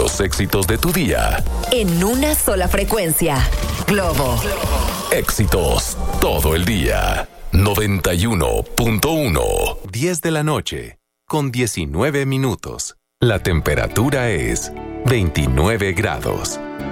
los éxitos de tu día. En una sola frecuencia. Globo. Éxitos todo el día. 91.1. 10 de la noche, con 19 minutos. La temperatura es 29 grados.